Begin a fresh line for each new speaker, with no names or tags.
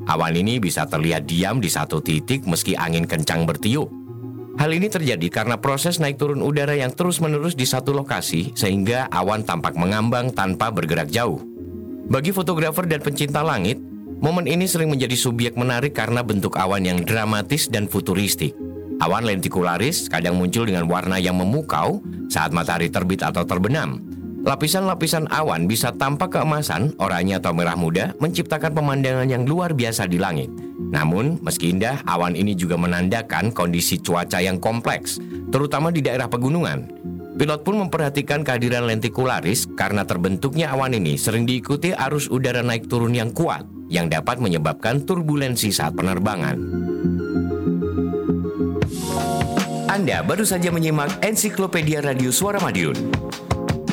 Awan ini bisa terlihat diam di satu titik meski angin kencang bertiup. Hal ini terjadi karena proses naik turun udara yang terus-menerus di satu lokasi sehingga awan tampak mengambang tanpa bergerak jauh. Bagi fotografer dan pencinta langit, momen ini sering menjadi subjek menarik karena bentuk awan yang dramatis dan futuristik. Awan lentikularis kadang muncul dengan warna yang memukau saat matahari terbit atau terbenam. Lapisan-lapisan awan bisa tampak keemasan, oranye atau merah muda, menciptakan pemandangan yang luar biasa di langit. Namun, meski indah, awan ini juga menandakan kondisi cuaca yang kompleks, terutama di daerah pegunungan. Pilot pun memperhatikan kehadiran lentikularis karena terbentuknya awan ini sering diikuti arus udara naik turun yang kuat, yang dapat menyebabkan turbulensi saat penerbangan. Anda baru saja menyimak Ensiklopedia Radio Suara Madiun.